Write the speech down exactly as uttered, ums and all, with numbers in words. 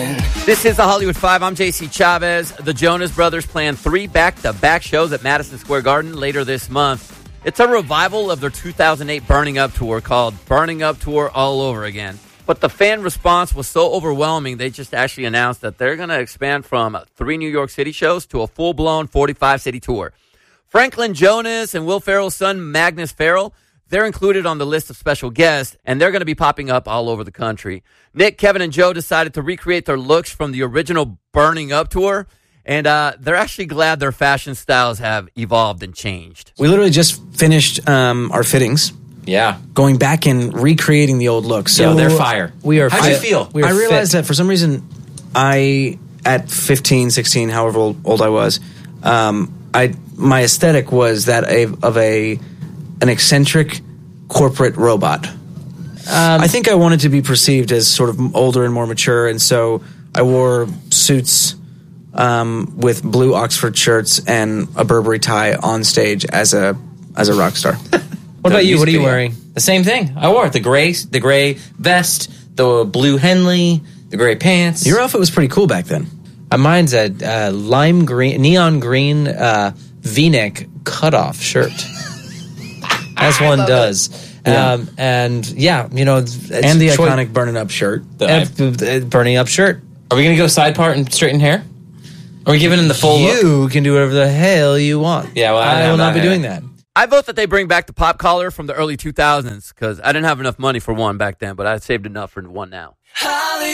This is the Hollywood Five. I'm J C Chavez. The Jonas Brothers plan three back-to-back shows at Madison Square Garden later this month. It's a revival of their two thousand eight Burning Up tour called Burning Up Tour All Over Again. But the fan response was so overwhelming, they just actually announced that they're going to expand from three New York City shows to a full-blown forty-five city tour. Franklin Jonas and Will Ferrell's son, Magnus Ferrell, they're included on the list of special guests, and they're going to be popping up all over the country. Nick, Kevin, and Joe decided to recreate their looks from the original Burning Up tour, and uh, they're actually glad their fashion styles have evolved and changed. We literally just finished um, our fittings. Yeah. Going back and recreating the old look. So Yo, they're fire. We are How'd fit. you feel? We I realized fit. that for some reason, I, at fifteen, sixteen, however old, old I was, um, I my aesthetic was that of, of a an eccentric corporate robot. Um, I think I wanted to be perceived as sort of older and more mature, and so I wore suits um, with blue Oxford shirts and a Burberry tie on stage as a as a rock star. What about you? What are you wearing? The same thing. I wore it. The gray, the gray vest, the blue Henley, the gray pants. Your outfit was pretty cool back then. Uh, mine's a uh, lime green, neon green uh, V-neck cutoff shirt, as one does. Yeah. Um, and yeah, you know, it's, it's and the choi- iconic burning up shirt. uh, burning up shirt. Are we going to go side part and straighten hair? Are we giving him the full You look? can do whatever the hell you want. Yeah, well, I I will I'm not not be gonna- doing that. I vote that they bring back the pop collar from the early two thousands because I didn't have enough money for one back then, but I saved enough for one now.